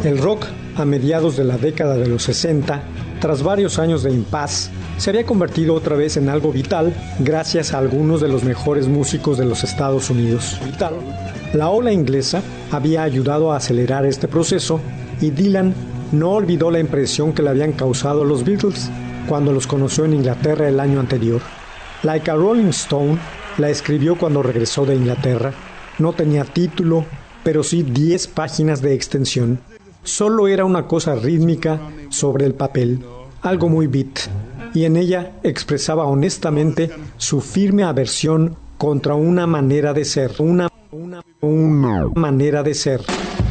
El rock, a mediados de la década de los 60, tras varios años de impas, se había convertido otra vez en algo vital gracias a algunos de los mejores músicos de los Estados Unidos. La ola inglesa había ayudado a acelerar este proceso y Dylan no olvidó la impresión que le habían causado los Beatles cuando los conoció en Inglaterra el año anterior. Like a Rolling Stone la escribió cuando regresó de Inglaterra. No tenía título, pero sí 10 páginas de extensión. Solo era una cosa rítmica sobre el papel, algo muy beat, y en ella expresaba honestamente su firme aversión contra una manera de ser, una manera de ser.